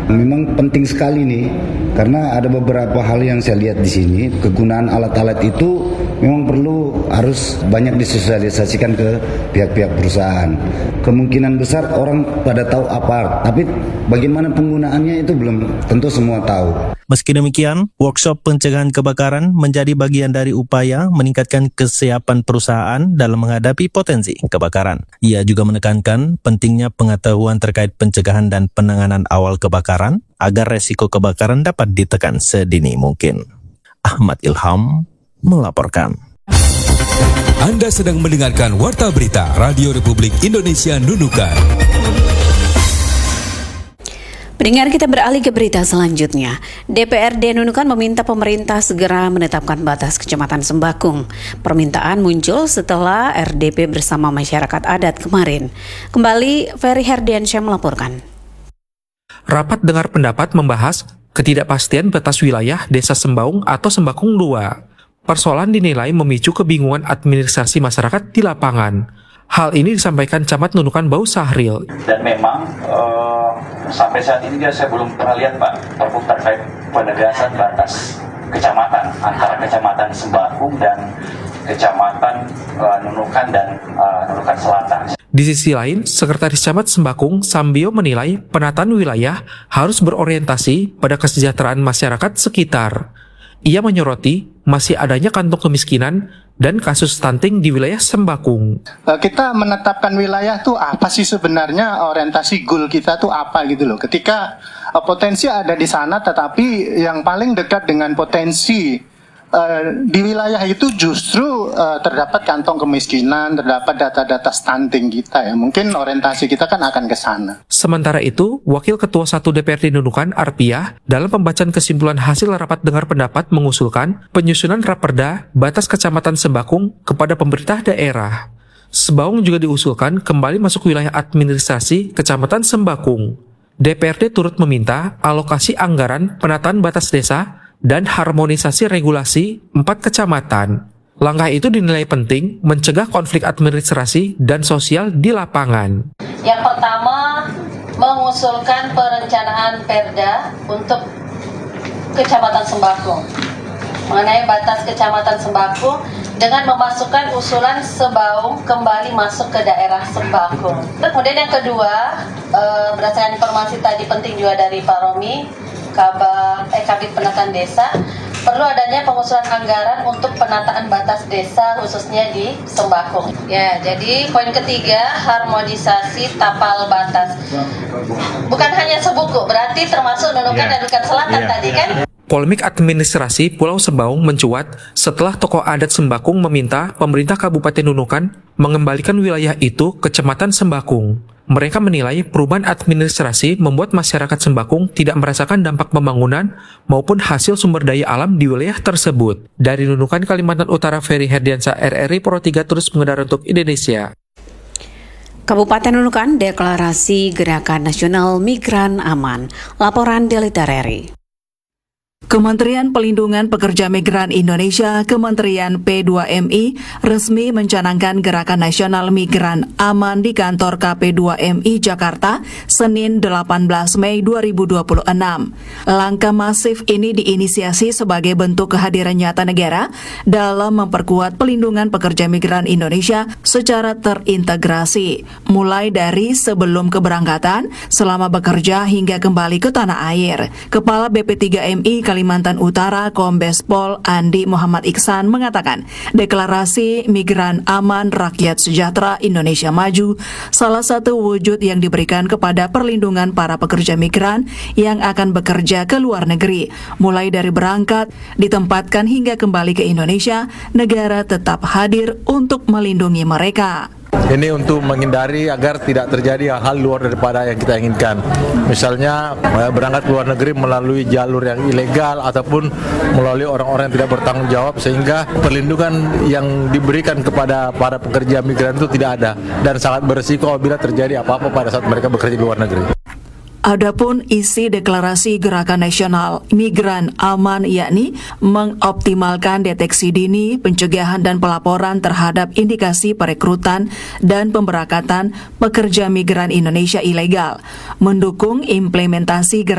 Memang penting sekali nih, karena ada beberapa hal yang saya lihat di sini. Kegunaan alat-alat itu memang harus banyak disosialisasikan ke pihak-pihak perusahaan. Kemungkinan besar orang pada tahu apa, tapi bagaimana penggunaannya itu belum tentu semua tahu. Meski demikian, workshop pencegahan kebakaran menjadi bagian dari upaya meningkatkan kesiapan perusahaan dalam menghadapi potensi kebakaran. Ia juga menekankan pentingnya pengetahuan terkait pencegahan dan penanganan awal kebakaran agar resiko kebakaran dapat ditekan sedini mungkin. Ahmad Ilham melaporkan. Anda sedang mendengarkan Warta Berita Radio Republik Indonesia Nunukan. Pendengar, kita beralih ke berita selanjutnya. DPRD Nunukan meminta pemerintah segera menetapkan batas Kecamatan Sembakung. Permintaan muncul setelah RDP bersama masyarakat adat kemarin. Kembali, Ferry Herdiansyah melaporkan. Rapat dengar pendapat membahas ketidakpastian batas wilayah Desa Sembaung atau Sembakung 2. Persoalan dinilai memicu kebingungan administrasi masyarakat di lapangan. Hal ini disampaikan Camat Nunukan Bau Sahril. Dan memang sampai saat ini saya belum pernah lihat Pak perpuk terkait penegasan batas kecamatan antara Kecamatan Sembakung dan Kecamatan Nunukan dan Nunukan Selatan. Di sisi lain, Sekretaris Camat Sembakung Sambio menilai penataan wilayah harus berorientasi pada kesejahteraan masyarakat sekitar. Ia menyoroti masih adanya kantong kemiskinan dan kasus stunting di wilayah Sembakung. Kita menetapkan wilayah tuh apa sih sebenarnya, orientasi goal kita tuh apa gitu loh. Ketika potensi ada di sana, tetapi yang paling dekat dengan potensi di wilayah itu justru terdapat kantong kemiskinan, terdapat data-data stunting kita ya. Mungkin orientasi kita kan akan ke sana. Sementara itu, Wakil Ketua 1 DPRD Nunukan Arpiah dalam pembacaan kesimpulan hasil rapat dengar pendapat mengusulkan penyusunan raperda batas Kecamatan Sembakung kepada pemerintah daerah. Sembaung juga diusulkan kembali masuk wilayah administrasi Kecamatan Sembakung. DPRD turut meminta alokasi anggaran penataan batas desa dan harmonisasi regulasi 4 kecamatan. Langkah itu dinilai penting mencegah konflik administrasi dan sosial di lapangan. Yang pertama, mengusulkan perencanaan perda untuk Kecamatan Sembakung mengenai batas Kecamatan Sembakung dengan memasukkan usulan Sembaung kembali masuk ke daerah Sembakung. Kemudian yang kedua, berdasarkan informasi tadi penting juga dari Pak Romi, Kabid Penataan Desa, perlu adanya pengusulan anggaran untuk penataan batas desa khususnya di Sembakung. Ya, jadi poin ketiga, harmonisasi tapal batas. Bukan hanya sebuku, berarti termasuk Nunukan dan Nunukan Selatan tadi kan? Polemik administrasi Pulau Sembaung mencuat setelah tokoh adat Sembakung meminta pemerintah Kabupaten Nunukan mengembalikan wilayah itu ke Kecamatan Sembakung. Mereka menilai perubahan administrasi membuat masyarakat Sembakung tidak merasakan dampak pembangunan maupun hasil sumber daya alam di wilayah tersebut. Dari Nunukan, Kalimantan Utara, Ferry Herdiansyah, RRI Pro 3 terus mengudara untuk Indonesia. Kabupaten Nunukan deklarasi Gerakan Nasional Migran Aman. Laporan Delita Reri. Kementerian Pelindungan Pekerja Migran Indonesia, Kementerian P2MI, resmi mencanangkan Gerakan Nasional Migran Aman di kantor KP2MI Jakarta, Senin 18 Mei 2026. Langkah masif ini diinisiasi sebagai bentuk kehadiran nyata negara dalam memperkuat pelindungan pekerja migran Indonesia secara terintegrasi, mulai dari sebelum keberangkatan, selama bekerja hingga kembali ke tanah air. Kepala BP3MI Kalimantan Utara Kombes Pol Andi Muhammad Iksan mengatakan, deklarasi Migran Aman Rakyat Sejahtera Indonesia Maju salah satu wujud yang diberikan kepada perlindungan para pekerja migran yang akan bekerja ke luar negeri. Mulai dari berangkat, ditempatkan hingga kembali ke Indonesia, negara tetap hadir untuk melindungi mereka. Ini untuk menghindari agar tidak terjadi hal luar daripada yang kita inginkan. Misalnya berangkat ke luar negeri melalui jalur yang ilegal ataupun melalui orang-orang yang tidak bertanggung jawab, sehingga perlindungan yang diberikan kepada para pekerja migran itu tidak ada dan sangat berisiko apabila terjadi apa-apa pada saat mereka bekerja di luar negeri. Adapun isi deklarasi Gerakan Nasional Migran Aman yakni mengoptimalkan deteksi dini, pencegahan dan pelaporan terhadap indikasi perekrutan dan pemberangkatan pekerja migran Indonesia ilegal, mendukung implementasi